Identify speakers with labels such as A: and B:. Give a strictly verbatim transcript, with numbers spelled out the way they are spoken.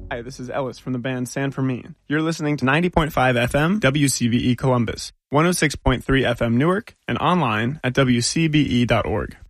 A: Hi, this is Ellis from the band San Fermin. You're listening to ninety point five F M W C B E Columbus, one oh six point three F M Newark, and online at W C B E dot org.